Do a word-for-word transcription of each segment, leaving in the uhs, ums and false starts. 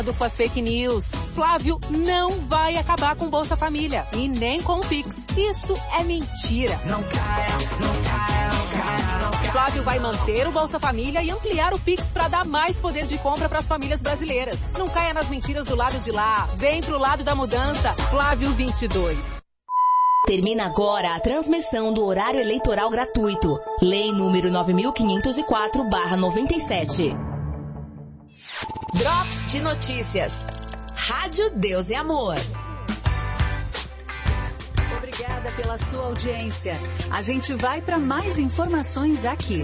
Com as fake news. Flávio não vai acabar com Bolsa Família e nem com o Pix. Isso é mentira. Não caia, não caia, não caia, não caia. Flávio vai manter o Bolsa Família e ampliar o Pix para dar mais poder de compra para as famílias brasileiras. Não caia nas mentiras do lado de lá. Vem pro lado da mudança. Flávio vinte e dois. Termina agora a transmissão do horário eleitoral gratuito. Lei número nove mil quinhentos e quatro barra noventa e sete. Drops de notícias. Rádio Deus e Amor. Obrigada pela sua audiência. A gente vai para mais informações aqui.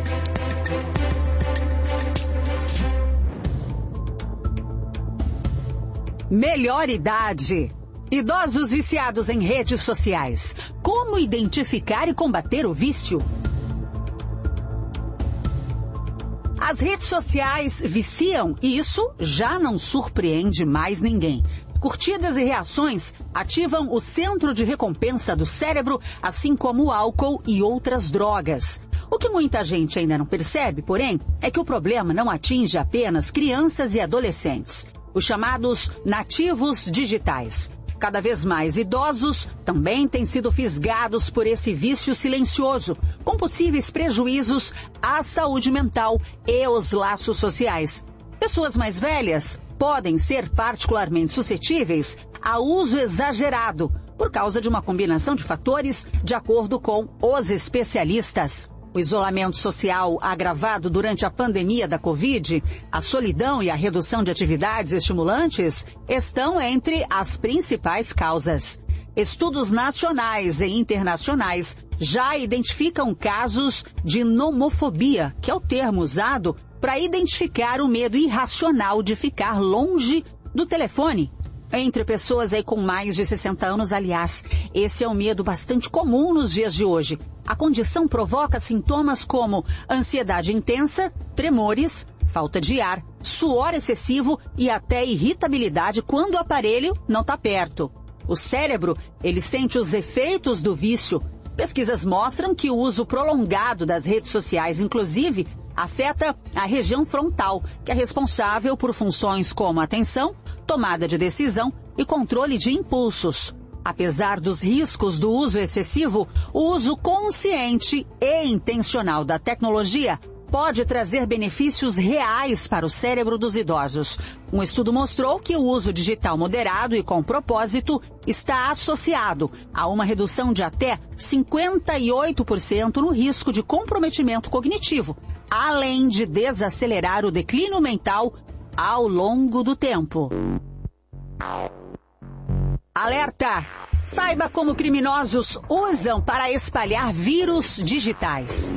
Melhor idade. Idosos viciados em redes sociais. Como identificar e combater o vício? As redes sociais viciam e isso já não surpreende mais ninguém. Curtidas e reações ativam o centro de recompensa do cérebro, assim como o álcool e outras drogas. O que muita gente ainda não percebe, porém, é que o problema não atinge apenas crianças e adolescentes, os chamados nativos digitais. Cada vez mais idosos também têm sido fisgados por esse vício silencioso, com possíveis prejuízos à saúde mental e os laços sociais. Pessoas mais velhas podem ser particularmente suscetíveis a uso exagerado, por causa de uma combinação de fatores, de acordo com os especialistas. O isolamento social agravado durante a pandemia da Covid, a solidão e a redução de atividades estimulantes estão entre as principais causas. Estudos nacionais e internacionais já identificam casos de nomofobia, que é o termo usado para identificar o medo irracional de ficar longe do telefone. Entre pessoas aí com mais de sessenta anos, aliás, esse é um medo bastante comum nos dias de hoje. A condição provoca sintomas como ansiedade intensa, tremores, falta de ar, suor excessivo e até irritabilidade quando o aparelho não está perto. O cérebro, ele sente os efeitos do vício. Pesquisas mostram que o uso prolongado das redes sociais, inclusive, afeta a região frontal, que é responsável por funções como atenção, tomada de decisão e controle de impulsos. Apesar dos riscos do uso excessivo, o uso consciente e intencional da tecnologia pode trazer benefícios reais para o cérebro dos idosos. Um estudo mostrou que o uso digital moderado e com propósito está associado a uma redução de até cinquenta e oito por cento no risco de comprometimento cognitivo, além de desacelerar o declínio mental ao longo do tempo. Alerta! Saiba como criminosos usam para espalhar vírus digitais.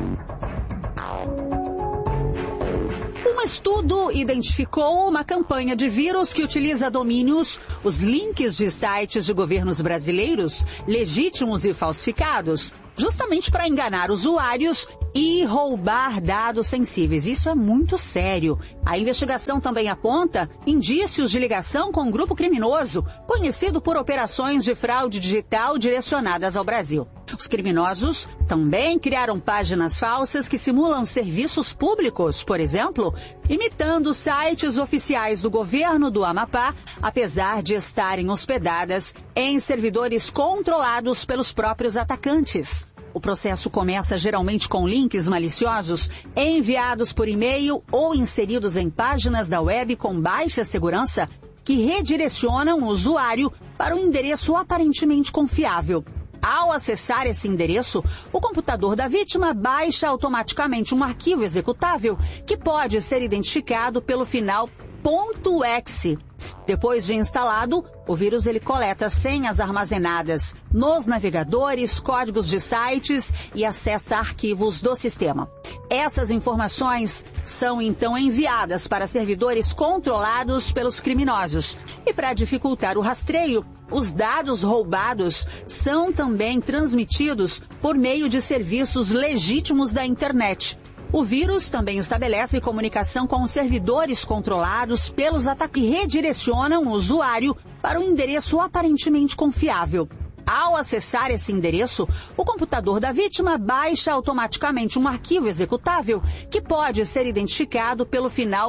Um estudo identificou uma campanha de vírus que utiliza domínios, os links de sites de governos brasileiros, legítimos e falsificados, justamente para enganar usuários e roubar dados sensíveis. Isso é muito sério. A investigação também aponta indícios de ligação com um grupo criminoso, conhecido por operações de fraude digital direcionadas ao Brasil. Os criminosos também criaram páginas falsas que simulam serviços públicos, por exemplo, imitando sites oficiais do governo do Amapá, apesar de estarem hospedadas em servidores controlados pelos próprios atacantes. O processo começa geralmente com links maliciosos enviados por e-mail ou inseridos em páginas da web com baixa segurança que redirecionam o usuário para um endereço aparentemente confiável. Ao acessar esse endereço, o computador da vítima baixa automaticamente um arquivo executável que pode ser identificado pelo final .exe. Depois de instalado, o vírus ele coleta senhas armazenadas nos navegadores, códigos de sites e acessa arquivos do sistema. Essas informações são então enviadas para servidores controlados pelos criminosos. E para dificultar o rastreio, os dados roubados são também transmitidos por meio de serviços legítimos da internet. O vírus também estabelece comunicação com os servidores controlados pelos ataques que redirecionam o usuário para um endereço aparentemente confiável. Ao acessar esse endereço, o computador da vítima baixa automaticamente um arquivo executável que pode ser identificado pelo final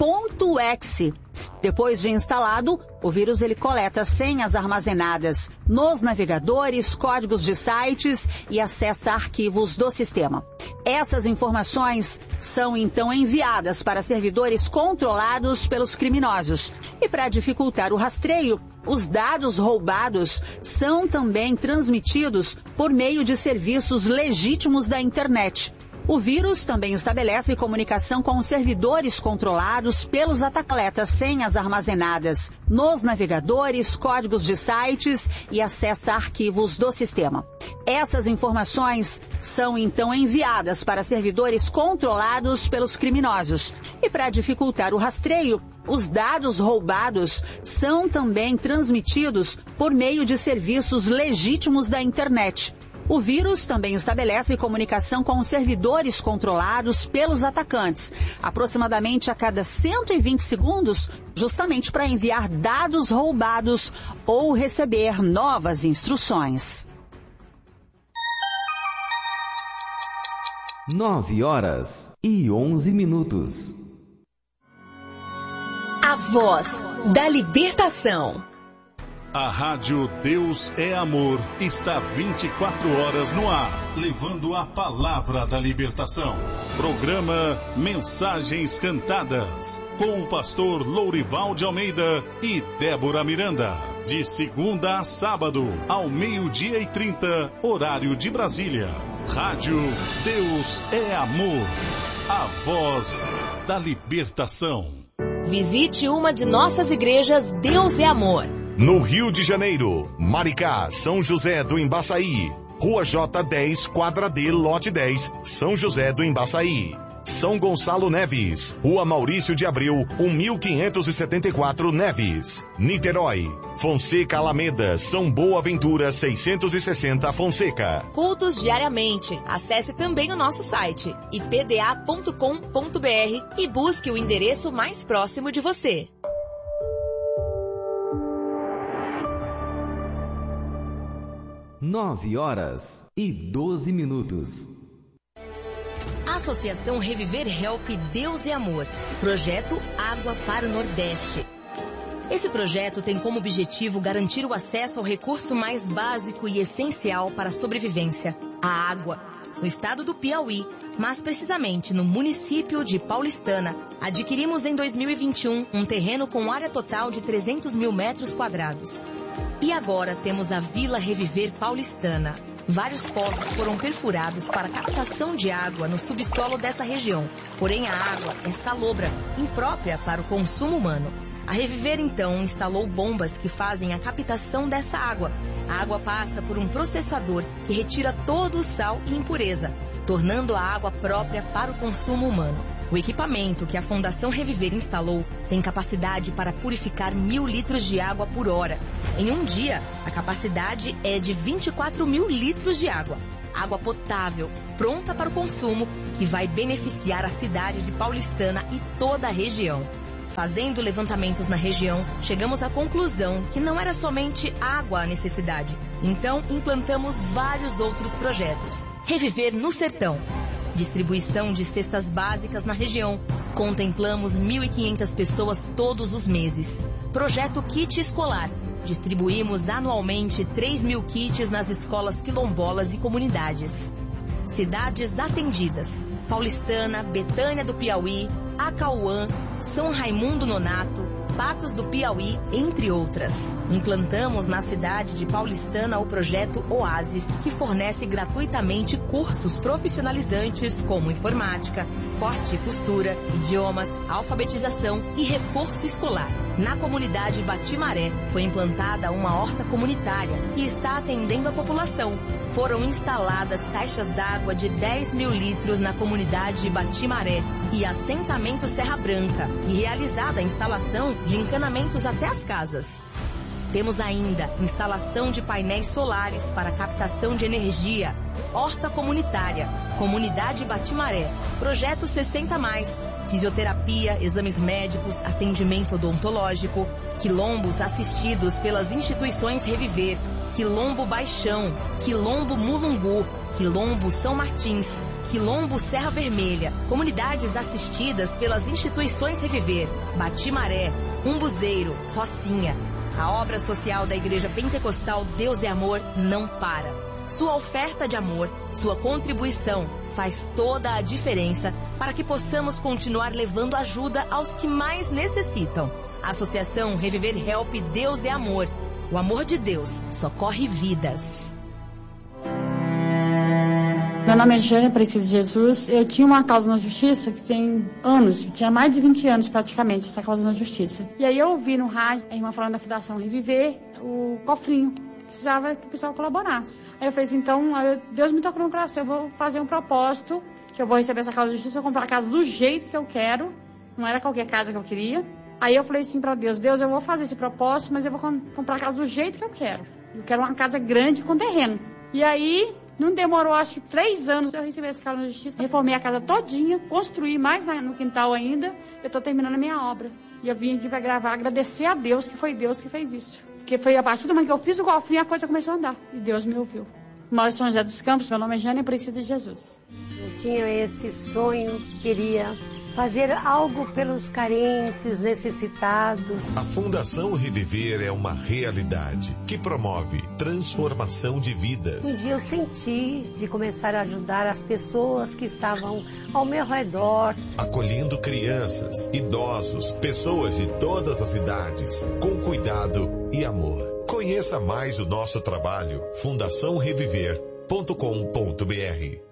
.exe. Depois de instalado, o vírus ele coleta senhas armazenadas nos navegadores, códigos de sites e acessa arquivos do sistema. Essas informações são então enviadas para servidores controlados pelos criminosos. E para dificultar o rastreio, os dados roubados são também transmitidos por meio de serviços legítimos da internet. O vírus também estabelece comunicação com os servidores controlados pelos atacantes, senhas armazenadas nos navegadores, códigos de sites e acessa arquivos do sistema. Essas informações são então enviadas para servidores controlados pelos criminosos. E para dificultar o rastreio, os dados roubados são também transmitidos por meio de serviços legítimos da internet. O vírus também estabelece comunicação com os servidores controlados pelos atacantes, aproximadamente a cada cento e vinte segundos, justamente para enviar dados roubados ou receber novas instruções. Nove horas e onze minutos. A voz da libertação. A Rádio Deus é Amor está vinte e quatro horas no ar, levando a palavra da libertação. Programa Mensagens Cantadas, com o pastor Lourival de Almeida e Débora Miranda. De segunda a sábado, ao meio-dia e trinta, horário de Brasília. Rádio Deus é Amor, a voz da libertação. Visite uma de nossas igrejas Deus é Amor. No Rio de Janeiro, Maricá, São José do Embaçaí, Rua J dez, Quadra D, Lote dez, São José do Embaçaí. São Gonçalo Neves, Rua Maurício de Abreu, mil quinhentos e setenta e quatro Neves. Niterói, Fonseca Alameda, São Boaventura seiscentos e sessenta Fonseca. Cultos diariamente. Acesse também o nosso site i p d a ponto com ponto b r e busque o endereço mais próximo de você. Nove horas e doze minutos. Associação Reviver Help Deus e Amor. Projeto Água para o Nordeste. Esse projeto tem como objetivo garantir o acesso ao recurso mais básico e essencial para a sobrevivência, a água. No estado do Piauí, mas precisamente no município de Paulistana, adquirimos em dois mil e vinte e um um terreno com área total de trezentos mil metros quadrados. E agora temos a Vila Reviver Paulistana. Vários poços foram perfurados para captação de água no subsolo dessa região. Porém, a água é salobra, imprópria para o consumo humano. A Reviver, então, instalou bombas que fazem a captação dessa água. A água passa por um processador que retira todo o sal e impureza, tornando a água própria para o consumo humano. O equipamento que a Fundação Reviver instalou tem capacidade para purificar mil litros de água por hora. Em um dia, a capacidade é de vinte e quatro mil litros de água. Água potável, pronta para o consumo, que vai beneficiar a cidade de Paulistana e toda a região. Fazendo levantamentos na região, chegamos à conclusão que não era somente água a necessidade. Então, implantamos vários outros projetos. Reviver no Sertão. Distribuição de cestas básicas na região. Contemplamos mil e quinhentas pessoas todos os meses. Projeto Kit Escolar. Distribuímos anualmente três mil kits nas escolas quilombolas e comunidades. Cidades atendidas. Paulistana, Betânia do Piauí, Acauã, São Raimundo Nonato, Patos do Piauí, entre outras. Implantamos na cidade de Paulistana o projeto Oasis, que fornece gratuitamente cursos profissionalizantes como informática, corte e costura, idiomas, alfabetização e reforço escolar. Na comunidade Batimaré foi implantada uma horta comunitária que está atendendo a população. Foram instaladas caixas d'água de dez mil litros na comunidade Batimaré e assentamento Serra Branca e realizada a instalação de encanamentos até as casas. Temos ainda instalação de painéis solares para captação de energia, horta comunitária, comunidade Batimaré, projeto sessenta mais, fisioterapia, exames médicos, atendimento odontológico, quilombos assistidos pelas instituições Reviver, Quilombo Baixão, Quilombo Mulungu, Quilombo São Martins, Quilombo Serra Vermelha, comunidades assistidas pelas instituições Reviver, Batimaré, Umbuzeiro, Rocinha. A obra social da Igreja Pentecostal Deus é Amor não para. Sua oferta de amor, sua contribuição faz toda a diferença para que possamos continuar levando ajuda aos que mais necessitam. Associação Reviver Help Deus é Amor. O amor de Deus socorre vidas. Meu nome é Jânia Aparecida de Jesus. Eu tinha uma causa na justiça que tem anos, tinha mais de vinte anos praticamente, essa causa na justiça. E aí eu ouvi no rádio a irmã falando da Fundação Reviver, o cofrinho. Precisava que o pessoal colaborasse. Aí eu falei assim, então, Deus me tocou no coração, eu vou fazer um propósito, que eu vou receber essa causa de justiça, vou comprar a casa do jeito que eu quero, não era qualquer casa que eu queria. Aí eu falei assim pra Deus, Deus, eu vou fazer esse propósito, mas eu vou comprar a casa do jeito que eu quero. Eu quero uma casa grande com terreno. E aí, não demorou, acho que três anos, eu recebi essa causa de justiça, reformei a casa todinha, construí mais no quintal ainda, eu tô terminando a minha obra. E eu vim aqui pra gravar, agradecer a Deus, que foi Deus que fez isso. Porque foi a partir do momento que eu fiz o golfinho, a coisa começou a andar. E Deus me ouviu. Moro em São José dos Campos, meu nome é Jânia Aparecida de Jesus. Eu tinha esse sonho, queria fazer algo pelos carentes, necessitados. A Fundação Reviver é uma realidade que promove transformação de vidas. Um dia eu senti de começar a ajudar as pessoas que estavam ao meu redor. Acolhendo crianças, idosos, pessoas de todas as idades, com cuidado e amor. Conheça mais o nosso trabalho, fundação reviver ponto com ponto b r.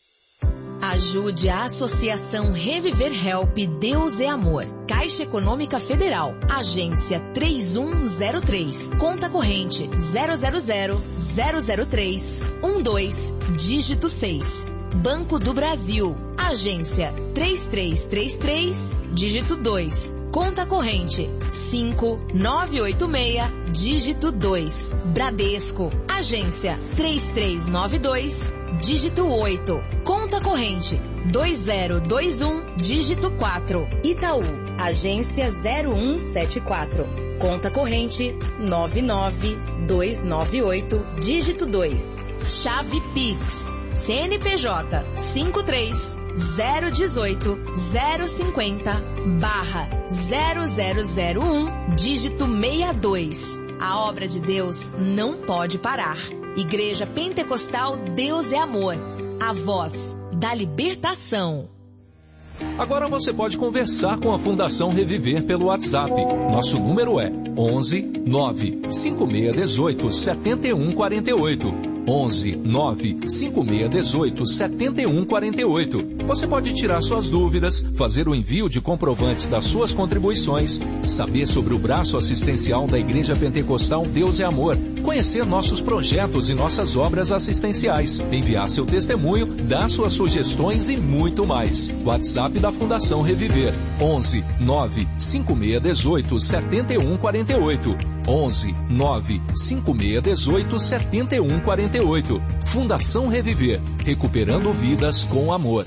Ajude a Associação Reviver Help Deus é Amor. Caixa Econômica Federal. Agência três um zero três. Conta corrente zero zero zero zero zero três um dois, dígito seis. Banco do Brasil. Agência três três três três, dígito dois. Conta corrente cinco nove oito seis, dígito dois. Bradesco. Agência três três nove dois, dígito oito. Conta corrente dois zero dois um, dígito quatro. Itaú. Agência zero um sete quatro. Conta corrente nove nove dois nove oito, dígito dois. Chave Pix. C N P J cinco três zero um oito zero cinco zero barra zero zero zero um, dígito sessenta e dois. A obra de Deus não pode parar. Igreja Pentecostal Deus é Amor. A voz da libertação. Agora você pode conversar com a Fundação Reviver pelo WhatsApp. Nosso número é onze nove cinco seis um oito sete um quatro oito. onze nove cinco seis um oito sete um quatro oito. Você pode tirar suas dúvidas, fazer o envio de comprovantes das suas contribuições, saber sobre o braço assistencial da Igreja Pentecostal Deus é Amor, conhecer nossos projetos e nossas obras assistenciais, enviar seu testemunho, dar suas sugestões e muito mais. WhatsApp da Fundação Reviver, onze nove cinco seis um oito sete um quatro oito. onze nove cinco seis um oito sete um quatro oito. Fundação Reviver, recuperando vidas com amor.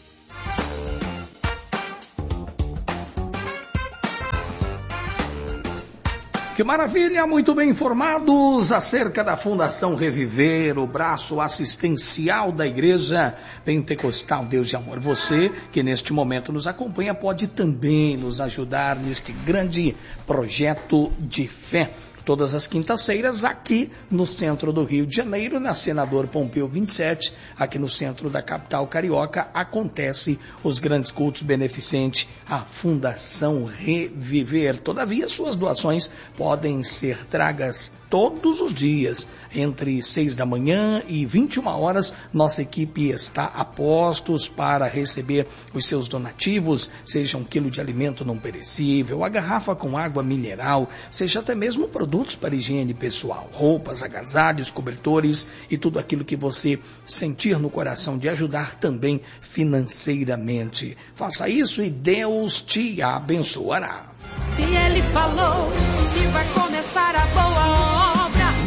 Que maravilha, muito bem informados acerca da Fundação Reviver, o braço assistencial da Igreja Pentecostal Deus de Amor. Você que neste momento nos acompanha pode também nos ajudar neste grande projeto de fé. Todas as quintas-feiras aqui no centro do Rio de Janeiro, na Senador Pompeu vinte e sete, aqui no centro da capital carioca, acontece os grandes cultos beneficentes à Fundação Reviver. Todavia, suas doações podem ser tragas todos os dias, entre seis da manhã e vinte e uma horas, nossa equipe está a postos para receber os seus donativos, seja um quilo de alimento não perecível, a garrafa com água mineral, seja até mesmo produtos para higiene pessoal, roupas, agasalhos, cobertores e tudo aquilo que você sentir no coração de ajudar também financeiramente. Faça isso e Deus te abençoará. Se ele falou que vai começar a boa obra,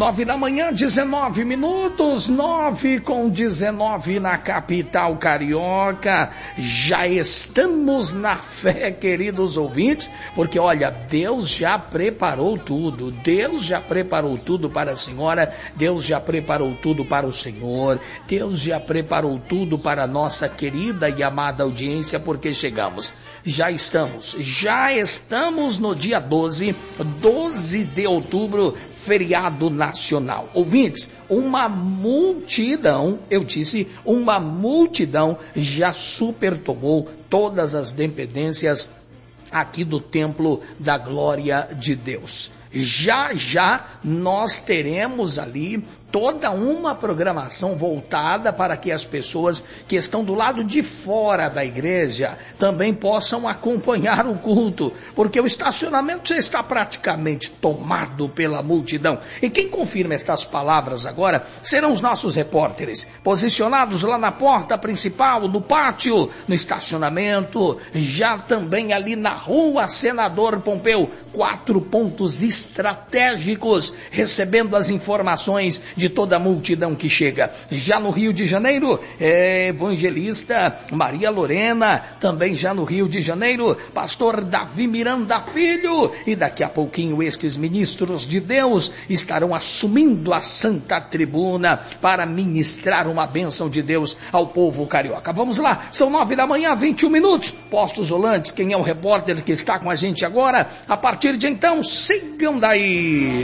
Nove da manhã, dezenove minutos, nove com dezenove na capital carioca. Já estamos na fé, queridos ouvintes, porque olha, Deus já preparou tudo, Deus já preparou tudo para a senhora, Deus já preparou tudo para o senhor, Deus já preparou tudo para a nossa querida e amada audiência, porque chegamos, já estamos, já estamos no dia doze, doze de outubro, feriado nacional. Ouvintes, uma multidão, eu disse, uma multidão já supertomou todas as dependências aqui do Templo da Glória de Deus. Já, já nós teremos ali toda uma programação voltada para que as pessoas que estão do lado de fora da igreja também possam acompanhar o culto, porque o estacionamento já está praticamente tomado pela multidão. E quem confirma estas palavras agora serão os nossos repórteres, posicionados lá na porta principal, no pátio, no estacionamento, já também ali na rua Senador Pompeu, quatro pontos estratégicos, recebendo as informações de toda a multidão que chega. Já no Rio de Janeiro, é, evangelista Maria Lorena, também já no Rio de Janeiro, pastor Davi Miranda Filho, e daqui a pouquinho estes ministros de Deus estarão assumindo a Santa Tribuna para ministrar uma bênção de Deus ao povo carioca. Vamos lá, são nove da manhã, vinte e um minutos, Postos Volantes, quem é o repórter que está com a gente agora? A partir de então, sigam daí.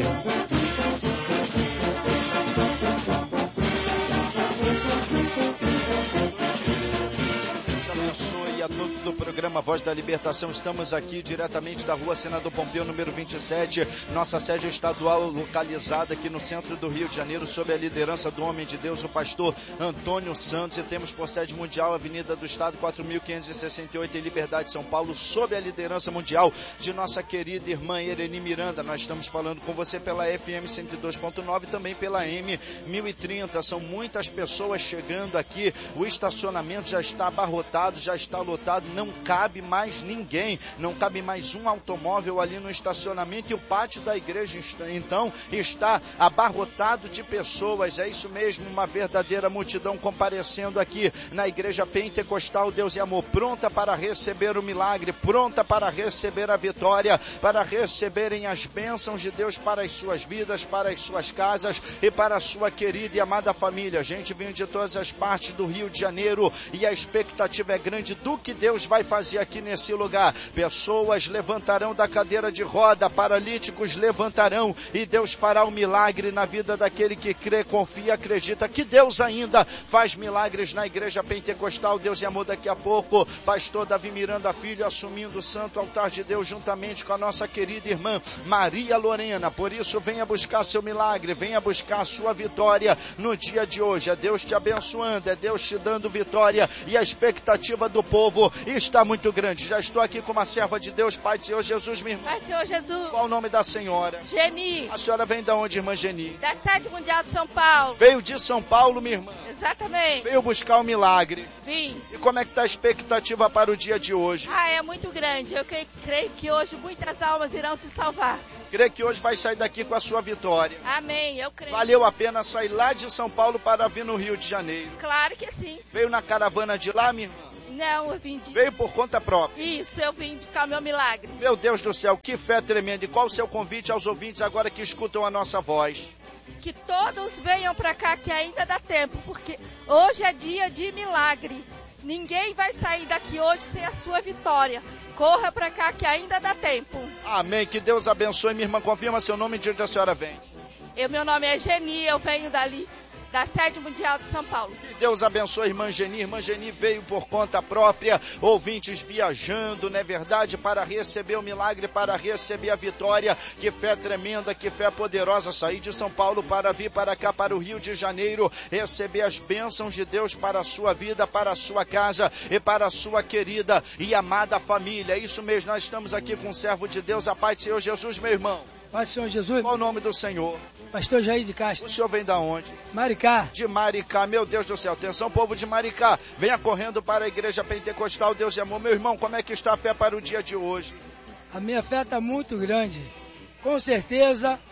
Do programa Voz da Libertação, estamos aqui diretamente da rua Senador Pompeu, número vinte e sete, nossa sede estadual localizada aqui no centro do Rio de Janeiro, sob a liderança do homem de Deus, o pastor Antônio Santos, e temos por sede mundial Avenida do Estado quatro mil quinhentos e sessenta e oito em Liberdade, São Paulo, sob a liderança mundial de nossa querida irmã Ereni Miranda. Nós estamos falando com você pela F M cento e dois ponto nove e também pela M mil e trinta, são muitas pessoas chegando aqui, o estacionamento já está abarrotado, já está lotado, não cabe mais ninguém, não cabe mais um automóvel ali no estacionamento, e o pátio da igreja então está abarrotado de pessoas. É isso mesmo, uma verdadeira multidão comparecendo aqui na igreja pentecostal Deus e Amor, pronta para receber o milagre, pronta para receber a vitória, para receberem as bênçãos de Deus para as suas vidas, para as suas casas e para a sua querida e amada família. Gente vindo de todas as partes do Rio de Janeiro, e a expectativa é grande do que Deus vai fazer aqui nesse lugar. Pessoas levantarão da cadeira de roda, paralíticos levantarão, e Deus fará um milagre na vida daquele que crê, confia, acredita que Deus ainda faz milagres na igreja pentecostal Deus e Amor. Daqui a pouco, pastor Davi Miranda Filho assumindo o santo altar de Deus juntamente com a nossa querida irmã Maria Lorena. Por isso, venha buscar seu milagre, venha buscar a sua vitória no dia de hoje. É Deus te abençoando, é Deus te dando vitória, e a expectativa do povo está muito grande. Já estou aqui com uma serva de Deus, Pai do Senhor Jesus, minha irmã. Pai do Senhor Jesus. Qual o nome da senhora? Geni. A senhora vem de onde, irmã Geni? Da sede mundial de São Paulo. Veio de São Paulo, minha irmã? Exatamente. Veio buscar o milagre. Vim. E como é que está a expectativa para o dia de hoje? Ah, é muito grande. Eu creio, creio que hoje muitas almas irão se salvar. Creio que hoje vai sair daqui com a sua vitória. Amém, eu creio. Valeu a pena sair lá de São Paulo para vir no Rio de Janeiro? Claro que sim. Veio na caravana de lá, minha irmã? Não, eu vim de... Veio por conta própria? Isso, eu vim buscar o meu milagre. Meu Deus do céu, que fé tremenda. E qual o seu convite aos ouvintes agora que escutam a nossa voz? Que todos venham para cá, que ainda dá tempo, porque hoje é dia de milagre. Ninguém vai sair daqui hoje sem a sua vitória. Corra para cá que ainda dá tempo. Amém, que Deus abençoe. Minha irmã, confirma seu nome e de onde a senhora vem. Eu, meu nome é Geni, eu venho dali, da sede mundial de São Paulo. Que Deus abençoe, irmã Geni. Irmã Geni veio por conta própria, ouvintes viajando, não é verdade, para receber o milagre, para receber a vitória. Que fé tremenda, que fé poderosa, sair de São Paulo para vir para cá, para o Rio de Janeiro, receber as bênçãos de Deus para a sua vida, para a sua casa e para a sua querida e amada família. É isso mesmo, nós estamos aqui com o servo de Deus, a paz do Senhor Jesus, meu irmão. Paz do Senhor Jesus. Qual o nome do Senhor? Pastor Jair de Castro. O senhor vem da onde? Maricá. De Maricá, meu Deus do céu. Atenção, povo de Maricá. Venha correndo para a igreja pentecostal Deus e Amor. Meu irmão, como é que está a fé para o dia de hoje? A minha fé está muito grande. Com certeza,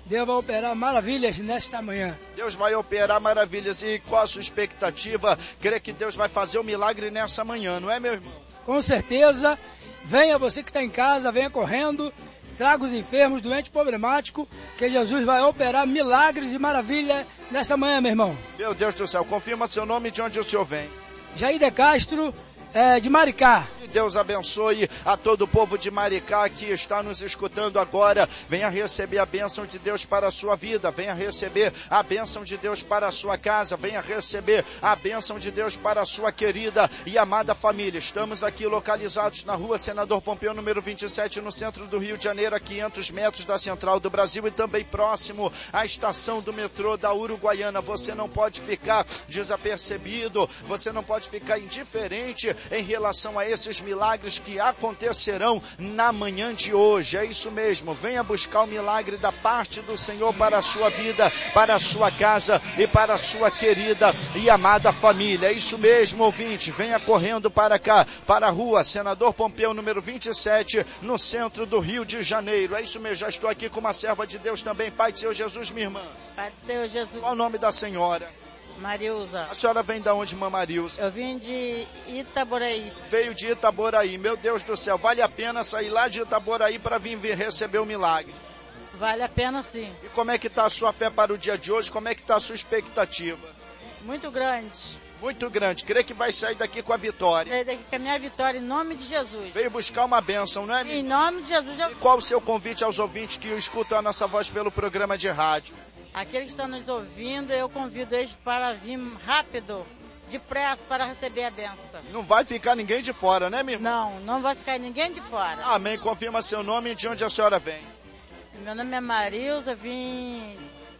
Deus vai operar maravilhas nesta manhã. Deus vai operar maravilhas. E qual a sua expectativa? Crê que Deus vai fazer o milagre nessa manhã, não é, meu irmão? Com certeza. Venha você que está em casa, venha correndo. Traga os enfermos, doentes, problemáticos, que Jesus vai operar milagres e maravilhas nessa manhã, meu irmão. Meu Deus do céu, confirma seu nome e de onde o senhor vem. Jair de Castro, é, de Maricá. Que Deus abençoe a todo o povo de Maricá que está nos escutando agora. Venha receber a bênção de Deus para a sua vida. Venha receber a bênção de Deus para a sua casa. Venha receber a bênção de Deus para a sua querida e amada família. Estamos aqui localizados na rua Senador Pompeu, número vinte e sete, no centro do Rio de Janeiro, a quinhentos metros da Central do Brasil e também próximo à estação do metrô da Uruguaiana. Você não pode ficar desapercebido, você não pode ficar indiferente em relação a esses milagres que acontecerão na manhã de hoje. É isso mesmo, venha buscar o milagre da parte do Senhor para a sua vida, para a sua casa e para a sua querida e amada família. É isso mesmo, ouvinte, venha correndo para cá, para a rua Senador Pompeu, número vinte e sete, no centro do Rio de Janeiro. É isso mesmo, já estou aqui com uma serva de Deus também. Pai do Senhor Jesus, minha irmã. Pai do Senhor Jesus. Qual o nome da senhora? Marilza. A senhora vem de onde, irmã Marilza? Eu vim de Itaboraí. Veio de Itaboraí. Meu Deus do céu, vale a pena sair lá de Itaboraí para vir, vir receber o milagre? Vale a pena, sim. E como é que está a sua fé para o dia de hoje? Como é que está a sua expectativa? Muito grande. Muito grande. Crê que vai sair daqui com a vitória? Sair daqui com a minha vitória em nome de Jesus. Veio buscar uma bênção, não é, minha? Em nome de Jesus. Eu... E qual o seu convite aos ouvintes que escutam a nossa voz pelo programa de rádio? Aqueles que estão nos ouvindo, eu convido eles para vir rápido, depressa, para receber a benção. Não vai ficar ninguém de fora, né, minha irmã? Não, não vai ficar ninguém de fora. Amém. Confirma seu nome e de onde a senhora vem. Meu nome é Marilza, vim...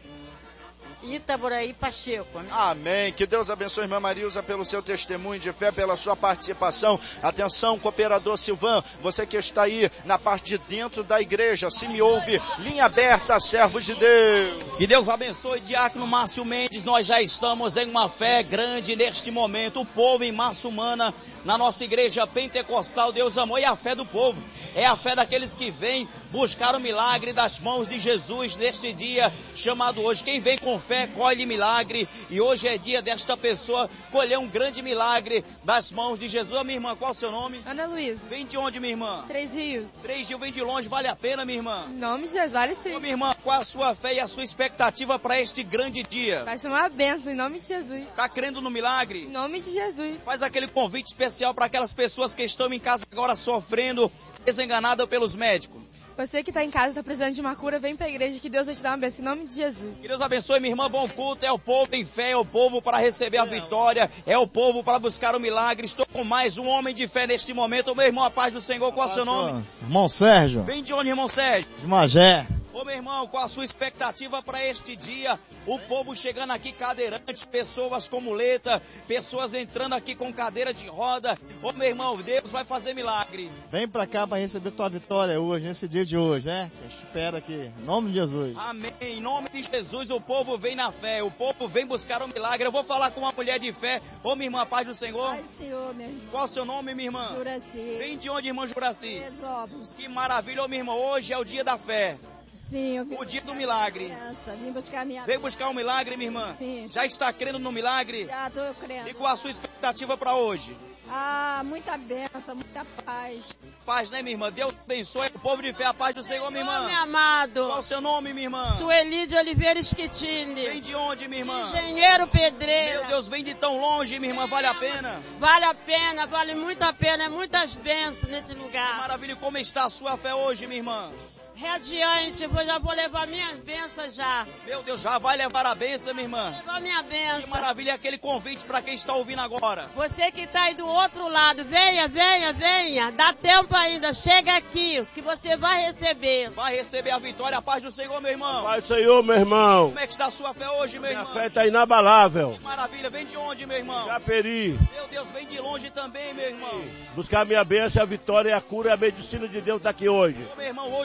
Itaboraí Pacheco. Amém. Que Deus abençoe a irmã Marilza pelo seu testemunho de fé, pela sua participação. Atenção, cooperador Silvan, você que está aí na parte de dentro da igreja, se me ouve, linha aberta, servo de Deus. Que Deus abençoe, diácono Márcio Mendes. Nós já estamos em uma fé grande neste momento. O povo em massa humana, na nossa igreja pentecostal, Deus amou, e a fé do povo. É a fé daqueles que vêm buscar o milagre das mãos de Jesus neste dia chamado hoje. Quem vem com fé colhe milagre, e hoje é dia desta pessoa colher um grande milagre das mãos de Jesus. Minha irmã, qual é o seu nome? Ana Luísa. Vem de onde, minha irmã? Três Rios. Três Rios, vem de longe, vale a pena, minha irmã? Em nome de Jesus, vale sim. Ô, minha irmã, qual a sua fé e a sua expectativa para este grande dia? Vai ser uma bênção, em nome de Jesus. Tá crendo no milagre? Em nome de Jesus. Faz aquele convite especial para aquelas pessoas que estão em casa agora sofrendo, desenganadas pelos médicos. Você que está em casa, está precisando de uma cura, vem para a igreja, que Deus vai te dar uma bênção, em nome de Jesus. Que Deus abençoe, minha irmã, bom culto. É o povo em fé, é o povo para receber a vitória, é o povo para buscar o milagre. Estou com mais um homem de fé neste momento. Meu irmão, a paz do Senhor, qual é o seu nome? Irmão Sérgio. Vem de onde, irmão Sérgio? De Magé. Ô, meu irmão, qual a sua expectativa para este dia? O povo chegando aqui cadeirante, pessoas com muleta, pessoas entrando aqui com cadeira de roda. Ô, meu irmão, Deus vai fazer milagre. Vem pra cá para receber tua vitória hoje, nesse dia de hoje, né? Eu espero aqui, em nome de Jesus. Amém. Em nome de Jesus, o povo vem na fé, o povo vem buscar o milagre. Eu vou falar com uma mulher de fé. Ô, minha irmã, a paz do Senhor. Paz do Senhor, meu irmão. Qual o seu nome, minha irmã? Juraci. Vem de onde, irmã Juraci? Teresópolis. Que maravilha, ô, minha irmã. Hoje é o dia da fé. Sim, eu vim o dia do milagre. Criança, vim buscar minha... Veio buscar um milagre, minha irmã? Sim. Já está crendo no milagre? Já estou crendo. E qual a sua expectativa para hoje? Ah, muita bênção, muita paz. Paz, né, minha irmã? Deus abençoe o povo de fé, a paz do Senhor, minha irmã. Meu amado. Qual o seu nome, minha irmã? Sueli de Oliveira Esquitini. Vem de onde, minha irmã? Engenheiro Pedreiro. Meu Deus, vem de tão longe, minha irmã, vale a pena? Vale a pena, vale muito a pena, é muitas bênçãos nesse lugar. Maravilha, como está a sua fé hoje, minha irmã? Radiante, eu já vou levar minhas bênçãos já. Meu Deus, já vai levar a bênção, minha irmã? Vou levar minha bênção. Que maravilha, aquele convite para quem está ouvindo agora. Você que está aí do outro lado, venha, venha, venha. Dá tempo ainda, chega aqui, que você vai receber. Vai receber a vitória, a paz do Senhor, meu irmão. Paz do Senhor, meu irmão. Como é que está a sua fé hoje, meu Minha irmão? Minha fé está inabalável. Que maravilha, vem de onde, meu irmão? Japeri. Meu Deus, vem de longe também, meu irmão. Buscar a minha bênção, a vitória, a cura e a medicina de Deus está aqui hoje. Ô, meu irmão, hoje é o dia da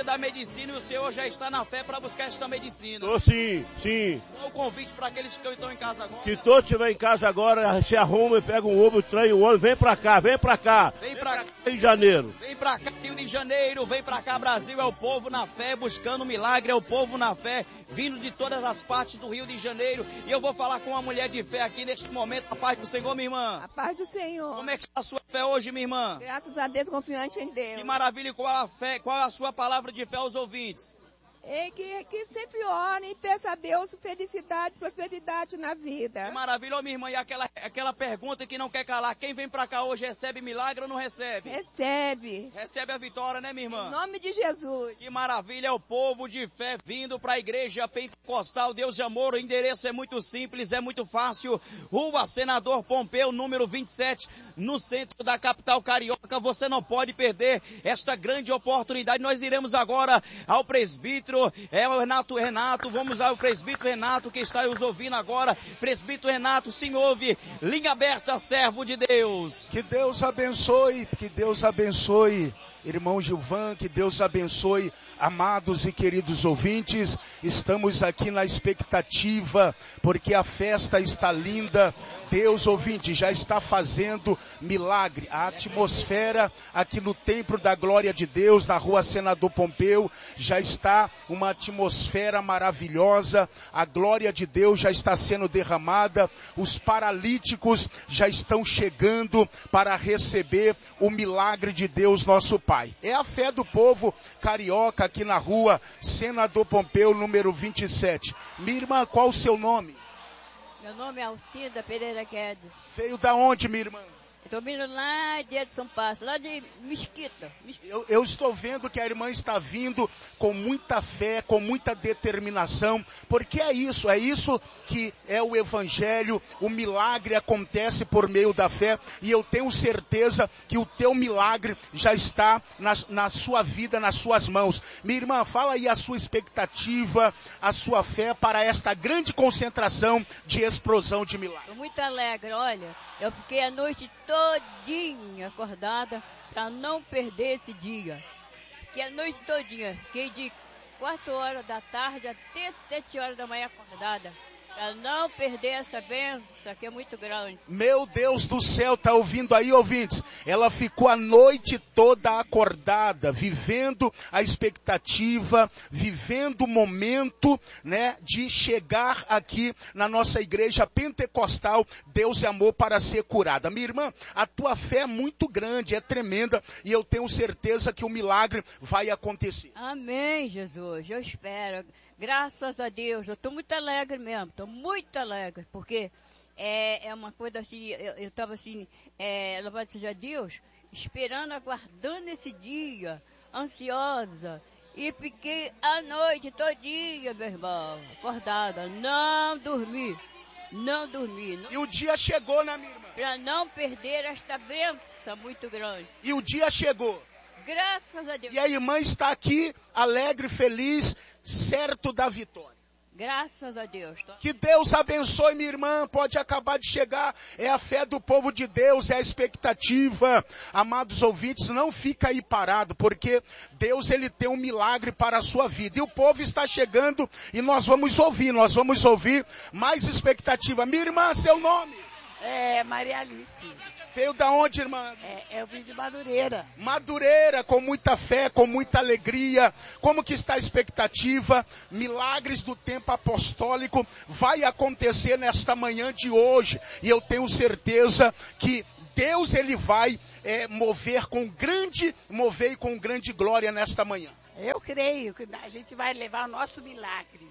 da medicina e o senhor já está na fé para buscar esta medicina. Tô sim, sim. Qual o convite para aqueles que estão em casa agora? Se todos estiver em casa agora, se arruma e pega um ovo, trem, um ônibus, vem pra cá, vem pra cá. Vem pra cá. Rio de Janeiro. Vem pra cá, Rio de Janeiro, vem pra cá, Brasil. É o povo na fé, buscando milagre, é o povo na fé, vindo de todas as partes do Rio de Janeiro. E eu vou falar com uma mulher de fé aqui neste momento. A paz do Senhor, minha irmã. A paz do Senhor. Como é que está a sua fé hoje, minha irmã? Graças a Deus, confiante em Deus. Que maravilha. Qual a fé, qual a sua palavra de fé aos ouvintes? É que, que sempre orem e peça a Deus felicidade, prosperidade na vida. Que maravilha, ô minha irmã. E aquela, aquela pergunta que não quer calar. Quem vem pra cá hoje recebe milagre ou não recebe? Recebe. Recebe a vitória, né, minha irmã? Em nome de Jesus. Que maravilha, é o povo de fé vindo pra igreja pentecostal Deus de Amor. O endereço é muito simples, é muito fácil. Rua Senador Pompeu, número vinte e sete, no centro da capital carioca. Você não pode perder esta grande oportunidade. Nós iremos agora ao presbítero. É o Renato Renato, vamos ao presbítero Renato que está nos ouvindo agora. Presbítero Renato, sim, ouve, linha aberta, servo de Deus. Que Deus abençoe, que Deus abençoe, irmão Gilvan, que Deus abençoe, amados e queridos ouvintes. Estamos aqui na expectativa, porque a festa está linda. Deus, ouvinte, já está fazendo milagre. A atmosfera aqui no Templo da Glória de Deus, na Rua Senador Pompeu, já está uma atmosfera maravilhosa. A glória de Deus já está sendo derramada. Os paralíticos já estão chegando para receber o milagre de Deus, nosso Pai. É a fé do povo carioca aqui na Rua Senador Pompeu, número vinte e sete. Minha irmã, qual o seu nome? Meu nome é Alcida Pereira Guedes. Veio da onde, minha irmã? Estou vindo lá de Edson Passo, lá de Mesquita. Mesquita. Eu, eu estou vendo que a irmã está vindo com muita fé, com muita determinação, porque é isso, é isso que é o Evangelho. O milagre acontece por meio da fé, e eu tenho certeza que o teu milagre já está na, na sua vida, nas suas mãos. Minha irmã, fala aí a sua expectativa, a sua fé para esta grande concentração de explosão de milagre. Estou muito alegre, olha, eu fiquei a noite todinha acordada para não perder esse dia. Fiquei a noite todinha, fiquei de quatro horas da tarde até sete horas da manhã acordada, para não perder essa bênção que é muito grande. Meu Deus do céu, tá ouvindo aí, ouvintes? Ela ficou a noite toda acordada, vivendo a expectativa, vivendo o momento, né, de chegar aqui na nossa igreja pentecostal Deus e Amor para ser curada. Minha irmã, a tua fé é muito grande, é tremenda, e eu tenho certeza que o milagre vai acontecer. Amém, Jesus, eu espero. Graças a Deus, eu estou muito alegre mesmo, estou muito alegre, porque é, é uma coisa assim, eu estava assim, é, louvado seja Deus, esperando, aguardando esse dia, ansiosa, e fiquei a noite todinha, meu irmão, acordada, não dormi, não dormi. Não... E o dia chegou, né, minha irmã? Para não perder esta bênção muito grande. E o dia chegou. Graças a Deus. E a irmã está aqui, alegre, feliz, certo da vitória. Graças a Deus. Que Deus abençoe, minha irmã, pode acabar de chegar, é a fé do povo de Deus, é a expectativa. Amados ouvintes, não fica aí parado, porque Deus, ele tem um milagre para a sua vida. E o povo está chegando e nós vamos ouvir, nós vamos ouvir mais expectativa. Minha irmã, seu nome? É, Maria Alice. Veio da onde, irmã? É, eu vim de Madureira. Madureira, com muita fé, com muita alegria. Como que está a expectativa? Milagres do tempo apostólico vai acontecer nesta manhã de hoje. E eu tenho certeza que Deus, ele vai é, mover com grande, mover com grande glória nesta manhã. Eu creio que a gente vai levar o nosso milagre.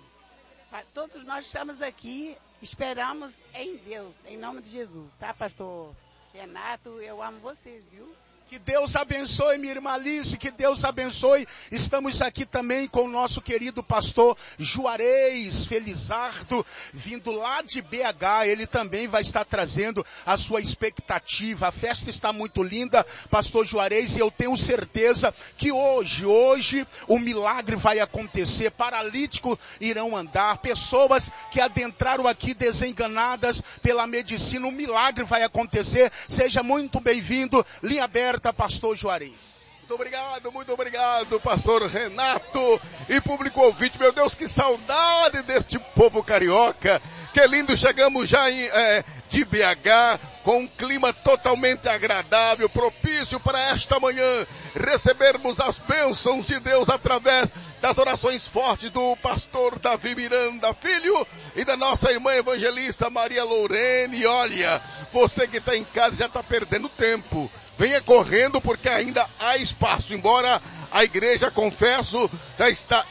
Todos nós estamos aqui, esperamos em Deus, em nome de Jesus, tá, pastor Renato? Eu amo vocês, viu? Que Deus abençoe, minha irmã Alice, que Deus abençoe. Estamos aqui também com o nosso querido pastor Juarez Felizardo, vindo lá de B H. Ele também vai estar trazendo a sua expectativa. A festa está muito linda, pastor Juarez, e eu tenho certeza que hoje, hoje, o milagre vai acontecer. Paralíticos irão andar, pessoas que adentraram aqui desenganadas pela medicina, o milagre vai acontecer. Seja muito bem-vindo, linha aberta, pastor Juarez. Muito obrigado, muito obrigado, pastor Renato e público ouvinte. Meu Deus, que saudade deste povo carioca. Que lindo, chegamos já em, é, de B H com um clima totalmente agradável, propício para esta manhã recebermos as bênçãos de Deus através das orações fortes do pastor Davi Miranda Filho e da nossa irmã evangelista Maria Lorene. Olha, você que está em casa já está perdendo tempo. Venha correndo porque ainda há espaço, embora a igreja, confesso, já está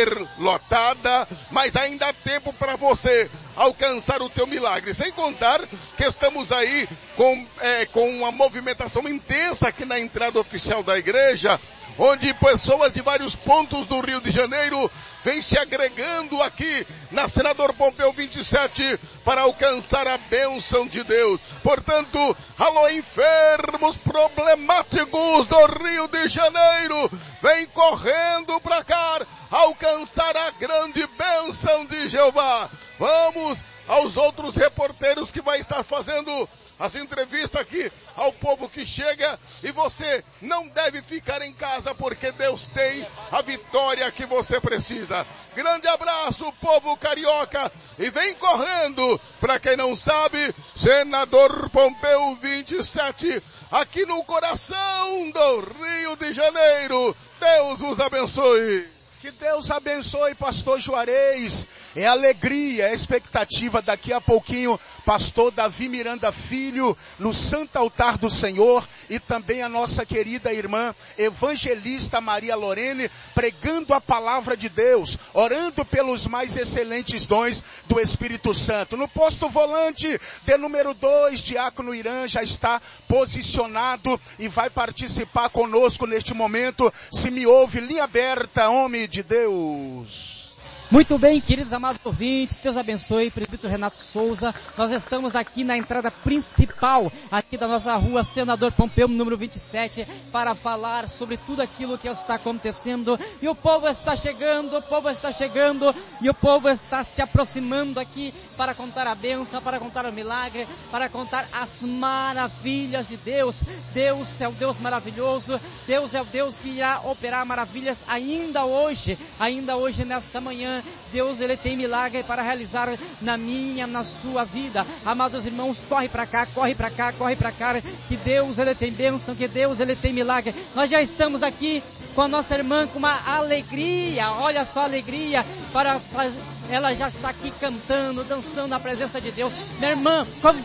hiperlotada, mas ainda há tempo para você alcançar o teu milagre. Sem contar que estamos aí com, é, com uma movimentação intensa aqui na entrada oficial da igreja, onde pessoas de vários pontos do Rio de Janeiro vêm se agregando aqui na Senador Pompeu vinte e sete para alcançar a bênção de Deus. Portanto, alô enfermos problemáticos do Rio de Janeiro, vem correndo para cá alcançar a grande bênção de Jeová. Vamos aos outros reporteiros que vai estar fazendo as entrevistas aqui ao povo que chega, e você não deve ficar em casa porque Deus tem a vitória que você precisa. Grande abraço, povo carioca, e vem correndo. Para quem não sabe, Senador Pompeu vinte e sete, aqui no coração do Rio de Janeiro. Deus os abençoe. Que Deus abençoe, pastor Juarez. É alegria, é expectativa daqui a pouquinho, pastor Davi Miranda Filho, no Santo Altar do Senhor, e também a nossa querida irmã evangelista Maria Lorene, pregando a palavra de Deus, orando pelos mais excelentes dons do Espírito Santo. No posto volante de número dois, Diácono Irã já está posicionado e vai participar conosco neste momento. Se me ouve, linha aberta, homem de Deus. Muito bem, queridos amados ouvintes, Deus abençoe, presbítero Renato Souza. Nós estamos aqui na entrada principal, aqui da nossa rua Senador Pompeu, número vinte e sete, para falar sobre tudo aquilo que está acontecendo. E o povo está chegando, o povo está chegando, e o povo está se aproximando aqui para contar a bênção, para contar o milagre, para contar as maravilhas de Deus. Deus é o Deus maravilhoso, Deus é o Deus que irá operar maravilhas ainda hoje, ainda hoje nesta manhã. Deus, ele tem milagre para realizar na minha, na sua vida. Amados irmãos, corre para cá, corre para cá, corre para cá, que Deus, ele tem bênção, que Deus, ele tem milagre. Nós já estamos aqui com a nossa irmã com uma alegria, olha só a alegria, para fazer, ela já está aqui cantando, dançando na presença de Deus. Minha irmã, como...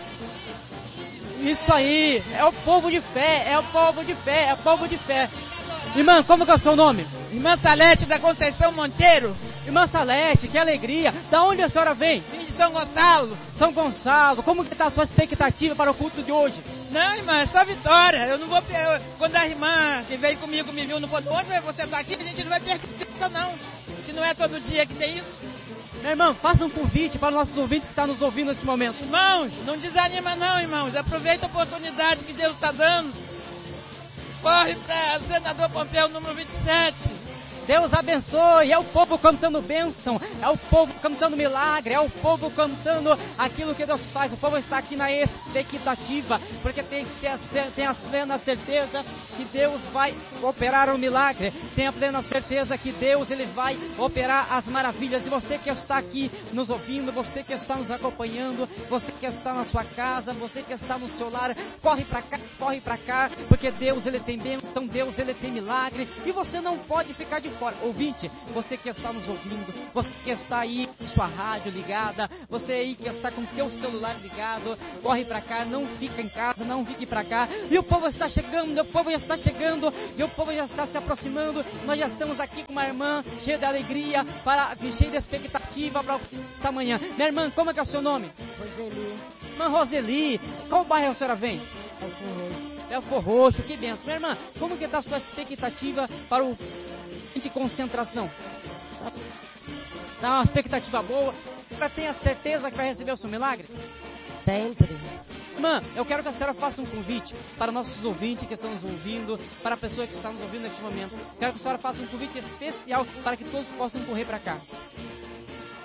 Isso aí, é o povo de fé, é o povo de fé, é o povo de fé. Irmã, como que é o seu nome? Irmã Salete da Conceição Monteiro. Irmã Salete, que alegria. Da onde a senhora vem? Vim de São Gonçalo. São Gonçalo, como que está a sua expectativa para o culto de hoje? Não, irmã, é só vitória. Eu não vou... Eu, quando a irmã que veio comigo me viu no ponto, onde você está aqui, a gente não vai ter crença não. Que não é todo dia que tem isso. Meu irmão, faça um convite para os nossos ouvintes que estão nos ouvindo nesse momento. Irmãos, não desanima não, irmãos. Aproveita a oportunidade que Deus está dando. Corre para o Senador Pompeu, número vinte e sete. Deus abençoe, é o povo cantando bênção, é o povo cantando milagre, é o povo cantando aquilo que Deus faz. O povo está aqui na expectativa, porque tem, tem a plena certeza que Deus vai operar um milagre, tem a plena certeza que Deus, ele vai operar as maravilhas. E você que está aqui nos ouvindo, você que está nos acompanhando, você que está na sua casa, você que está no seu lar, corre para cá, corre para cá, porque Deus, ele tem bênção, Deus, ele tem milagre, e você não pode ficar de fora. Ouvinte, você que está nos ouvindo, você que está aí com sua rádio ligada, você aí que está com o teu celular ligado, corre para cá, não fica em casa, não fique para cá. E o povo está chegando, o povo já está chegando, e o povo já está se aproximando. Nós já estamos aqui com uma irmã cheia de alegria, para, cheia de expectativa para esta manhã. Minha irmã, como é que é o seu nome? Roseli. Irmã Roseli, qual bairro a senhora vem? Belfor Roxo, que benção. Minha irmã, como que está a sua expectativa para o de concentração? Dá uma expectativa boa? Você tem a certeza que vai receber o seu milagre? Sempre. Irmã, eu quero que a senhora faça um convite para nossos ouvintes que estão nos ouvindo, para a pessoa que está nos ouvindo neste momento. Quero que a senhora faça um convite especial para que todos possam correr para cá.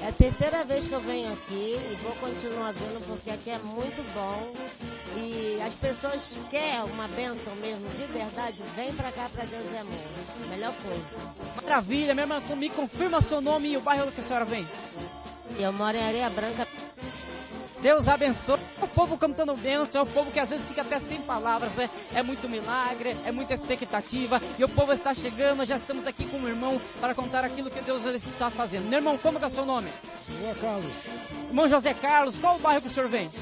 É a terceira vez que eu venho aqui e vou continuar vindo porque aqui é muito bom. E as pessoas querem uma bênção mesmo, de verdade, vem pra cá pra Deus é amor. Melhor coisa. Maravilha, minha irmã, me confirma seu nome e o bairro que a senhora vem. Eu moro em Areia Branca. Deus abençoe. O povo cantando bênção, é o povo que às vezes fica até sem palavras, né? É muito milagre, é muita expectativa. E o povo está chegando, já estamos aqui com o irmão para contar aquilo que Deus está fazendo. Meu irmão, como que é o seu nome? José Carlos. Irmão José Carlos, qual o bairro que o senhor vem?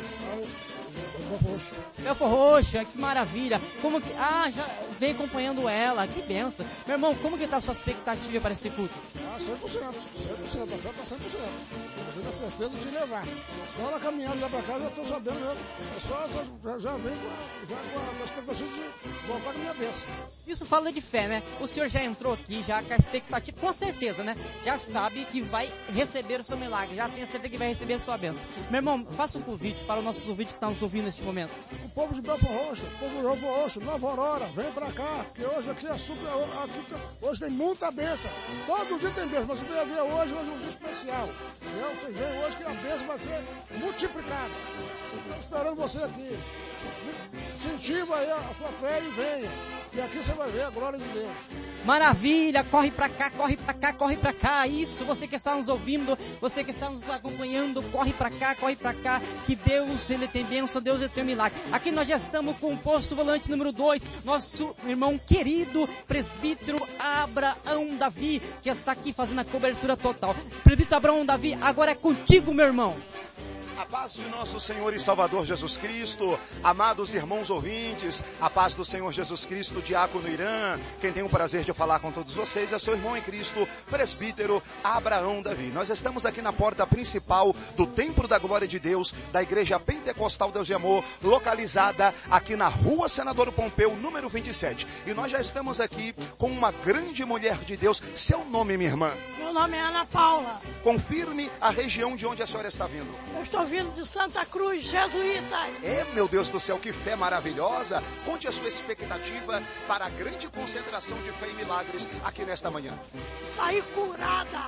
Belfor Roxo. Belfor Roxo, que maravilha. Como que... Ah, já vem acompanhando ela, que benção. Meu irmão, como que está a sua expectativa para esse culto? Ah, cem por cento, cem por cento, a fé está cem por cento. Eu tenho a certeza de levar. Só na caminhada lá para cá, já estou sabendo mesmo. É só, já, já vem com, já com a expectativa de voltar com a minha bênção. Isso fala de fé, né? O senhor já entrou aqui, já com a expectativa, com certeza, né? Já sabe que vai receber o seu milagre, já tem a certeza que vai receber a sua bênção. Meu irmão, faça um convite para os nossos ouvintes que estão nos ouvindo neste momento. O povo de Belfor Roxo, o povo de Belfor Roxo, Nova Aurora, vem pra cá, que hoje aqui é super, aqui, hoje tem muita bênção. Todo dia tem bênção, mas você vai ver hoje, hoje é um dia especial. Entendeu? Você vê hoje que a bênção vai ser multiplicada. Estou esperando você aqui. Incentiva aí a sua fé e venha. E aqui você vai ver a glória de Deus. Maravilha, corre pra cá, corre pra cá, corre pra cá. Isso, você que está nos ouvindo, você que está nos acompanhando, corre pra cá, corre pra cá. Que Deus, Ele tem bênção, Deus, Ele tem milagre. Aqui nós já estamos com o posto volante número dois, nosso irmão querido, presbítero Abraão Davi, que está aqui fazendo a cobertura total. Presbítero Abraão Davi, agora é contigo, meu irmão. A paz de nosso Senhor e Salvador Jesus Cristo, amados irmãos ouvintes, a paz do Senhor Jesus Cristo, diácono Irã, quem tem o prazer de falar com todos vocês é seu irmão em Cristo, presbítero Abraão Davi. Nós estamos aqui na porta principal do Templo da Glória de Deus, da Igreja Pentecostal Deus de Amor, localizada aqui na Rua Senador Pompeu, número vinte e sete. E nós já estamos aqui com uma grande mulher de Deus. Seu nome, minha irmã? Meu nome é Ana Paula. Confirme a região de onde a senhora está vindo. Eu estou vindo de Santa Cruz, Jesuítas. É, meu Deus do céu, que fé maravilhosa. Conte a sua expectativa para a grande concentração de fé e milagres aqui nesta manhã. Saí curada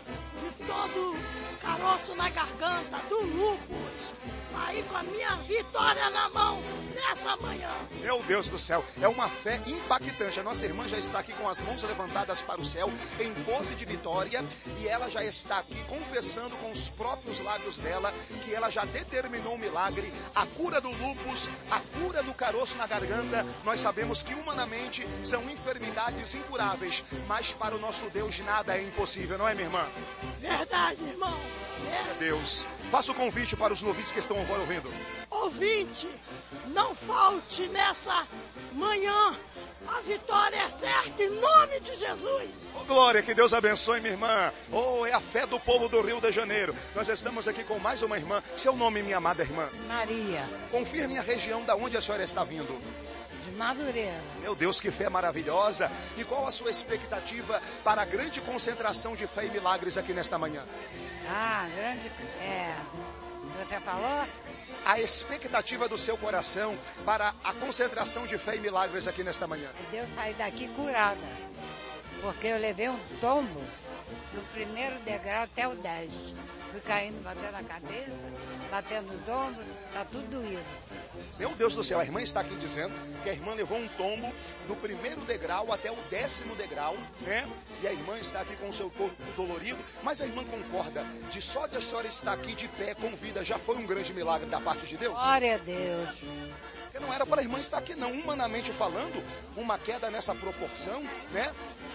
de todo caroço na garganta, do lúpus. Saí com a minha vitória na mão nessa manhã. Meu Deus do céu, é uma fé impactante. A nossa irmã já está aqui com as mãos levantadas para o céu, em pose de vitória, e ela já está aqui confessando com os próprios lábios dela que ela já determinou o milagre, a cura do lúpus, a cura do caroço na garganta. Nós sabemos que humanamente são enfermidades incuráveis, mas para o nosso Deus nada é impossível, não é, minha irmã? Verdade, irmão. É Deus. Faça o convite para os ouvintes que estão agora ouvindo. Ouvinte, não falte nessa manhã. A vitória é certa em nome de Jesus. Oh, glória, que Deus abençoe, minha irmã. Oh, é a fé do povo do Rio de Janeiro. Nós estamos aqui com mais uma irmã. Seu nome, minha amada irmã? Maria. Confirme a região da onde a senhora está vindo. De Madureira. Meu Deus, que fé maravilhosa. E qual a sua expectativa para a grande concentração de fé e milagres aqui nesta manhã? Ah, grande... É... Você falou? A expectativa do seu coração para a concentração de fé e milagres aqui nesta manhã. É Deus sair daqui curada. Porque eu levei um tombo do primeiro degrau até o dez. Fui caindo, batendo a cabeça, batendo os ombros, tá tudo doído. Meu Deus do céu, a irmã está aqui dizendo que a irmã levou um tombo do primeiro degrau até o décimo degrau, né? E a irmã está aqui com o seu corpo dolorido, mas a irmã concorda de só de a senhora estar aqui de pé, com vida, já foi um grande milagre da parte de Deus? Glória a Deus. Porque não era para a irmã estar aqui não, humanamente falando, uma queda nessa proporção, né?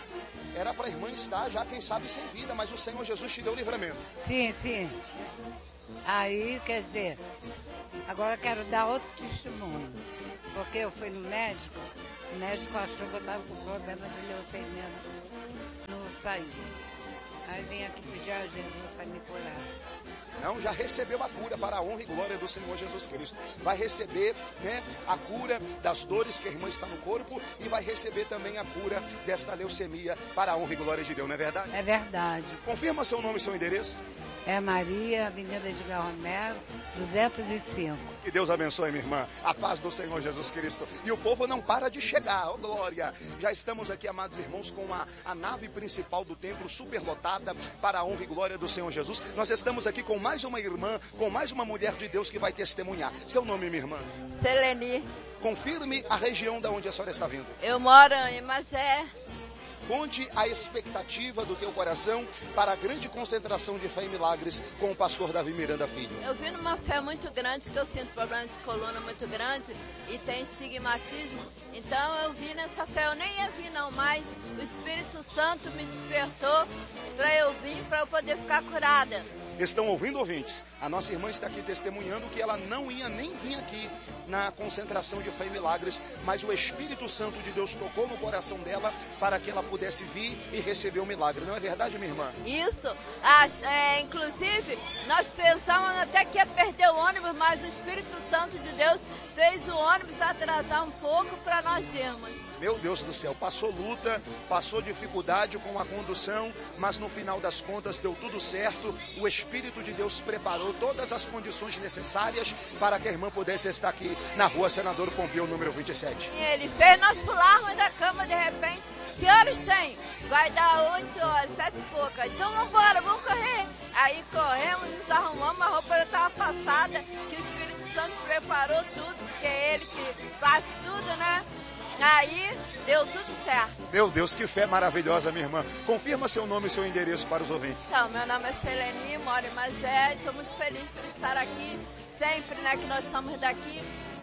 Era para a irmã estar já, quem sabe, sem vida, mas o Senhor Jesus te deu livramento. Sim, sim. Aí, quer dizer, agora eu quero dar outro testemunho. Porque eu fui no médico, o médico achou que eu estava com problema de leucemia no sangue. Aí vim aqui pedir a Jesus para me curar. Não, já recebeu a cura para a honra e glória do Senhor Jesus Cristo. Vai receber, né, a cura das dores que a irmã está no corpo e vai receber também a cura desta leucemia para a honra e glória de Deus, não é verdade? É verdade. Confirma seu nome e seu endereço. É Maria, Avenida de Romero, duzentos e cinco. Que Deus abençoe, minha irmã. A paz do Senhor Jesus Cristo. E o povo não para de chegar, oh glória. Já estamos aqui, amados irmãos, com a, a nave principal do templo superlotada. intitulada para a honra e glória do Senhor Jesus. Nós estamos aqui com mais uma irmã, com mais uma mulher de Deus que vai testemunhar. Seu nome, minha irmã? Seleni. Confirme a região da onde a senhora está vindo. Eu moro em Magé. Conte a expectativa do teu coração para a grande concentração de fé e milagres com o pastor Davi Miranda Filho. Eu vim numa fé muito grande, que eu sinto problema de coluna muito grande e tem estigmatismo. Então eu vim nessa fé, eu nem ia vir não, mas o Espírito Santo me despertou para eu vir, para eu poder ficar curada. Estão ouvindo, ouvintes? A nossa irmã está aqui testemunhando que ela não ia nem vir aqui na concentração de fé e milagres, mas o Espírito Santo de Deus tocou no coração dela para que ela pudesse vir e receber o milagre. Não é verdade, minha irmã? Isso. Ah, é, inclusive, nós pensávamos até que ia perder o ônibus, mas o Espírito Santo de Deus fez o ônibus atrasar um pouco para nós virmos. Meu Deus do céu, passou luta, passou dificuldade com a condução, mas no final das contas deu tudo certo. O Espírito de Deus preparou todas as condições necessárias para que a irmã pudesse estar aqui na rua Senador Pompeu, número vinte e sete. Ele fez nós pularmos da cama de repente. Que horas tem? Vai dar oito horas, sete e pouca. Então vamos embora, vamos correr. Aí corremos, nos arrumamos, a roupa já estava passada, que o Espírito Santo preparou tudo, porque é ele que faz tudo, né? Aí deu tudo certo. Meu Deus, que fé maravilhosa, minha irmã. Confirma seu nome e seu endereço para os ouvintes. Então, meu nome é Seleni, moro em Magé. Estou muito feliz por estar aqui. Sempre, né, que nós somos daqui.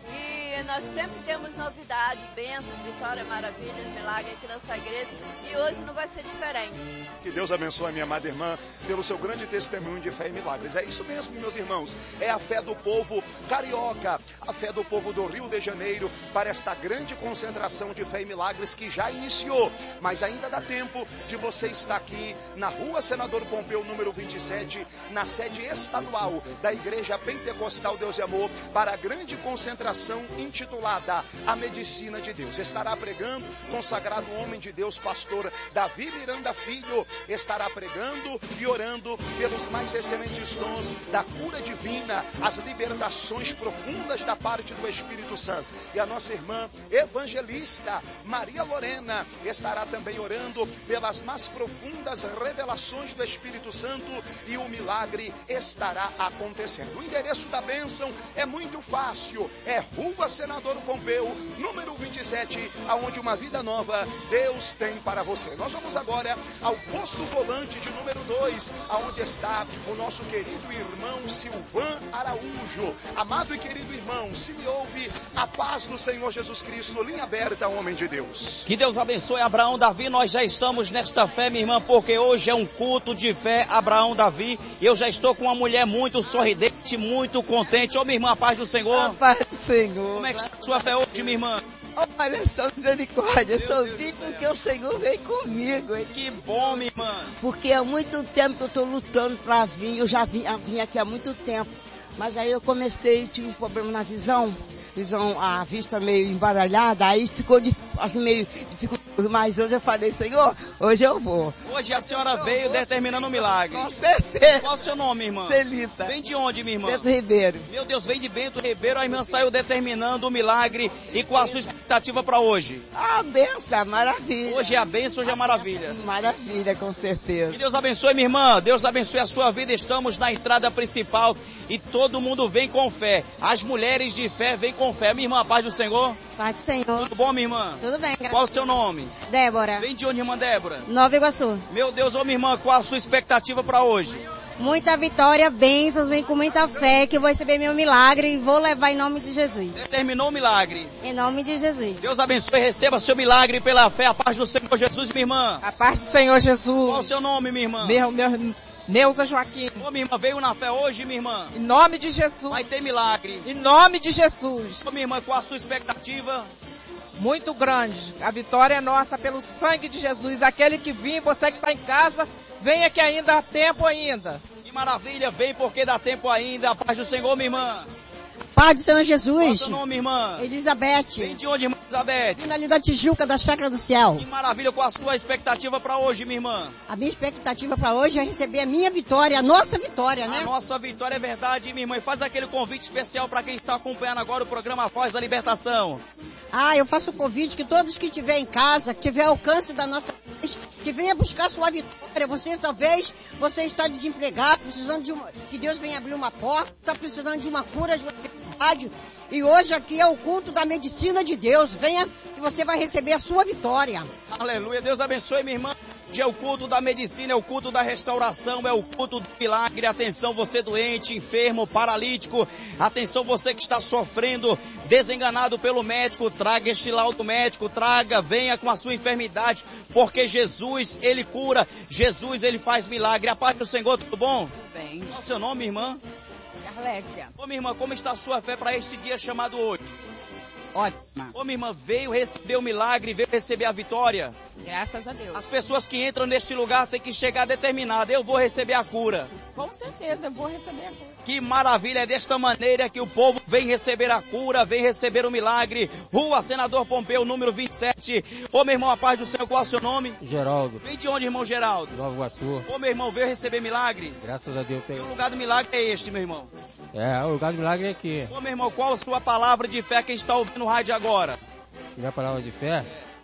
E nós sempre temos novidades, bênçãos, vitórias, maravilhas, milagres aqui nessa igreja. E hoje não vai ser diferente. Que Deus abençoe a minha amada irmã pelo seu grande testemunho de fé e milagres. É isso mesmo, meus irmãos. É a fé do povo carioca, a fé do povo do Rio de Janeiro para esta grande concentração de fé e milagres que já iniciou. Mas ainda dá tempo de você estar aqui na rua Senador Pompeu, número vinte e sete, na sede estadual da Igreja Pentecostal Deus e Amor, para a grande concentração intitulada A Medicina de Deus. Estará pregando consagrado homem de Deus, pastor Davi Miranda Filho, estará pregando e orando pelos mais excelentes dons da cura divina, as libertações profundas da parte do Espírito Santo. E a nossa irmã evangelista Maria Lorena estará também orando pelas mais profundas revelações do Espírito Santo e o milagre estará acontecendo. O endereço da bênção é muito fácil, é Rua Senador Pompeu, número vinte e sete, aonde uma vida nova Deus tem para você. Nós vamos agora ao posto volante de número dois, aonde está o nosso querido irmão Silvan Araújo. Amado e querido irmão, se me ouve, a paz do Senhor Jesus Cristo, linha aberta, homem de Deus. Que Deus abençoe Abraão Davi, nós já estamos nesta fé, minha irmã, porque hoje é um culto de fé, Abraão Davi, e eu já estou com uma mulher muito sorridente, muito contente. Ô, minha irmã, a paz do Senhor. A paz do Senhor. Como é que está a sua fé hoje, minha irmã? Olha só, misericórdia, eu só vim porque o Senhor veio comigo. Que bom, minha irmã. Porque há muito tempo que eu estou lutando para vir, eu já vim, vim aqui há muito tempo. Mas aí eu comecei, tive um problema na visão, visão, a vista meio embaralhada, aí ficou de, assim meio dificultoso. Mas hoje eu falei, Senhor, hoje eu vou. Hoje a senhora veio determinando um milagre. Com certeza. Qual o seu nome, irmã? Celita. Vem de onde, minha irmã? Bento Ribeiro. Meu Deus, vem de Bento Ribeiro. A irmã saiu determinando o milagre. E qual a sua expectativa para hoje? A benção, maravilha. Hoje é a benção, hoje é a maravilha. Maravilha, com certeza. Que Deus abençoe, minha irmã. Deus abençoe a sua vida. Estamos na entrada principal e todo mundo vem com fé. As mulheres de fé vêm com fé. Minha irmã, a paz do Senhor. Paz do Senhor. Tudo bom, minha irmã? Tudo bem, graças. Qual o seu nome? Débora. Vem de onde, irmã Débora? Nova Iguaçu. Meu Deus, ô minha irmã, qual a sua expectativa para hoje? Muita vitória, bênçãos, vem com muita fé que eu vou receber meu milagre e vou levar em nome de Jesus. Determinou o milagre. Em nome de Jesus. Deus abençoe e receba seu milagre pela fé. A paz do Senhor Jesus, minha irmã. A paz do Senhor Jesus. Qual o seu nome, minha irmã? Meu, meu, Neuza Joaquim. Ô, minha irmã, veio na fé hoje, minha irmã? Em nome de Jesus. Vai ter milagre. Em nome de Jesus. Ô, minha irmã, qual a sua expectativa? Muito grande. A vitória é nossa pelo sangue de Jesus. Aquele que vem, você que está em casa, venha que ainda há tempo ainda. Que maravilha, vem porque dá tempo ainda. A paz do Senhor, minha irmã. Paz do Senhor Jesus. Qual é o seu nome, irmã? Elizabeth. Vem de onde, irmã Elizabeth? Vindo ali da Tijuca, da Chácara do Céu. Que maravilha, qual a sua expectativa para hoje, minha irmã? A minha expectativa para hoje é receber a minha vitória, a nossa vitória, né? A nossa vitória é verdade, minha irmã. E faz aquele convite especial para quem está acompanhando agora o programa Voz da Libertação. Ah, eu faço o convite que todos que estiver em casa, que tiver alcance da nossa que venha buscar sua vitória. Você talvez, você está desempregado, precisando de uma, que Deus venha abrir uma porta, está precisando de uma cura, de uma enfermidade. E hoje aqui é o culto da medicina de Deus. Venha que você vai receber a sua vitória. Aleluia, Deus abençoe, minha irmã. Hoje é o culto da medicina, é o culto da restauração, é o culto do milagre. Atenção, você doente, enfermo, paralítico. Atenção, você que está sofrendo, desenganado pelo médico. Traga este laudo médico, traga, venha com a sua enfermidade, porque Jesus, Ele cura. Jesus, Ele faz milagre. A paz do Senhor, tudo bom? Tudo bem. Qual é o seu nome, irmã? Carlécia. Ô, minha irmã, como está a sua fé para este dia chamado hoje? Ótima. Ô, minha irmã, veio receber o milagre, veio receber a vitória. Graças a Deus. As pessoas que entram neste lugar têm que chegar determinadas. Eu vou receber a cura. Com certeza, eu vou receber a cura. Que maravilha, é desta maneira que o povo vem receber a cura, vem receber o milagre. Rua Senador Pompeu, número vinte e sete. Ô, meu irmão, a paz do Senhor, qual é o seu nome? Geraldo. Vem de onde, irmão Geraldo? Nova Iguaçu. Ô, meu irmão, veio receber milagre? Graças a Deus. E o lugar do milagre é este, meu irmão? É, o lugar do milagre é aqui. Ô, meu irmão, qual a sua palavra de fé que está ouvindo o rádio agora? Minha palavra de fé?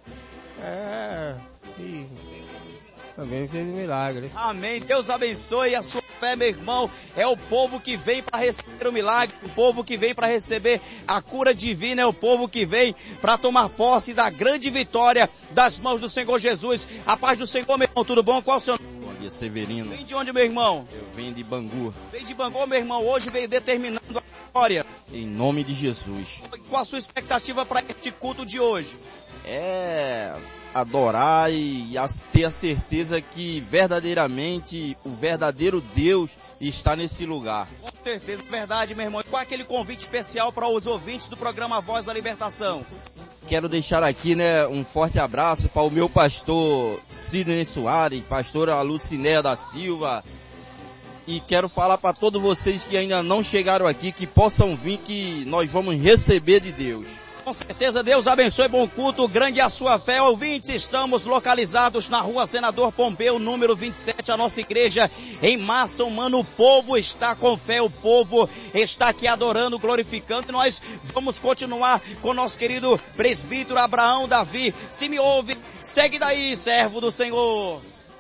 É... Ih, também fez um milagre. Amém. Deus abençoe a sua fé, meu irmão. É o povo que vem para receber o milagre, o povo que vem para receber a cura divina, é o povo que vem para tomar posse da grande vitória das mãos do Senhor Jesus. A paz do Senhor, meu irmão, tudo bom? Qual é o seu nome? Bom dia, Severino. Vem de onde, meu irmão? Eu venho de Bangu. Vem de Bangu, meu irmão. Hoje veio determinando a vitória. Em nome de Jesus. Qual a sua expectativa para este culto de hoje? É adorar e ter a certeza que verdadeiramente o verdadeiro Deus está nesse lugar. Com certeza, verdade, meu irmão. E qual é aquele convite especial para os ouvintes do programa Voz da Libertação? Quero deixar aqui, né, um forte abraço para o meu pastor Sidney Soares, pastora Lucinéia da Silva. E quero falar para todos vocês que ainda não chegaram aqui, que possam vir, que nós vamos receber de Deus. Com certeza, Deus abençoe, bom culto, grande a sua fé. Ouvintes, estamos localizados na Rua Senador Pompeu, número vinte e sete, a nossa igreja em massa humana. O povo está com fé, o povo está aqui adorando, glorificando. E nós vamos continuar com o nosso querido presbítero Abraão Davi. Se me ouve, segue daí, servo do Senhor.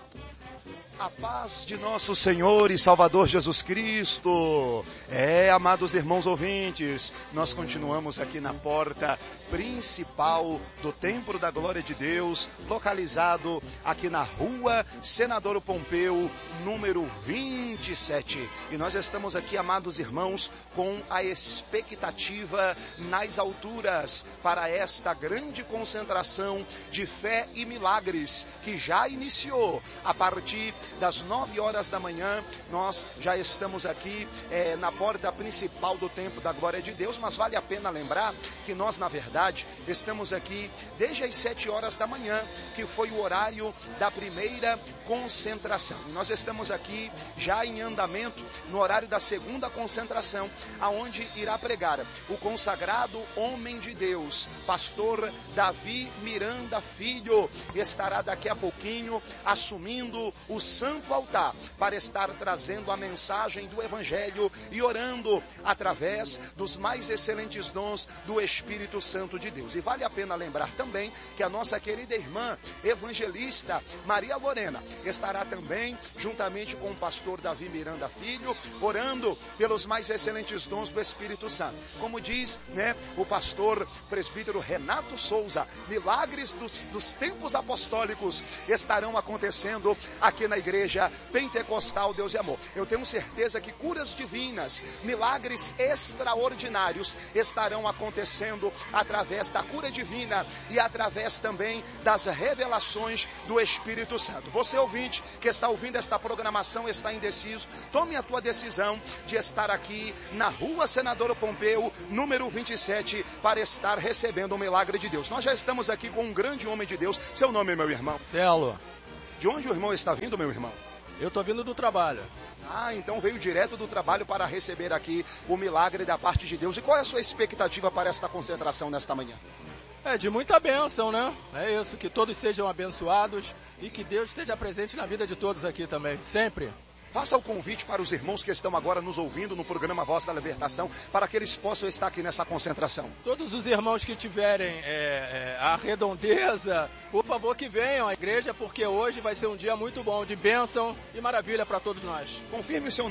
A paz de nosso Senhor e Salvador Jesus Cristo. É, amados irmãos ouvintes, nós continuamos aqui na porta principal do Templo da Glória de Deus, localizado aqui na Rua Senador Pompeu, número vinte e sete. E nós estamos aqui, amados irmãos, com a expectativa nas alturas para esta grande concentração de fé e milagres que já iniciou a partir das nove horas da manhã. Nós já estamos aqui é, na porta principal do Templo da Glória de Deus, mas vale a pena lembrar que nós, na verdade, estamos aqui desde as sete horas da manhã, que foi o horário da primeira concentração. E nós estamos aqui já em andamento no horário da segunda concentração, aonde irá pregar o consagrado homem de Deus, pastor Davi Miranda Filho. Estará daqui a pouquinho assumindo o santo altar para estar trazendo a mensagem do Evangelho e orando através dos mais excelentes dons do Espírito Santo de Deus. E vale a pena lembrar também que a nossa querida irmã evangelista Maria Lorena estará também juntamente com o pastor Davi Miranda Filho orando pelos mais excelentes dons do Espírito Santo. Como diz, né, o pastor presbítero Renato Souza, milagres dos, dos tempos apostólicos estarão acontecendo aqui na igreja Pentecostal Deus e Amor. Eu tenho certeza que curas divinas, milagres extraordinários estarão acontecendo através da cura divina e através também das revelações do Espírito Santo. Você, ouvinte, que está ouvindo esta programação, está indeciso, tome a tua decisão de estar aqui na Rua Senador Pompeu, número vinte e sete, para estar recebendo o milagre de Deus. Nós já estamos aqui com um grande homem de Deus. Seu nome, meu irmão? Celo. De onde o irmão está vindo, meu irmão? Eu estou vindo do trabalho. Ah, então veio direto do trabalho para receber aqui o milagre da parte de Deus. E qual é a sua expectativa para esta concentração nesta manhã? É de muita bênção, né? É isso, que todos sejam abençoados e que Deus esteja presente na vida de todos aqui também, sempre. Faça o convite para os irmãos que estão agora nos ouvindo no programa Voz da Libertação, para que eles possam estar aqui nessa concentração. Todos os irmãos que tiverem é, é, a redondeza, por favor que venham à igreja, porque hoje vai ser um dia muito bom, de bênção e maravilha para todos nós. Confirme o seu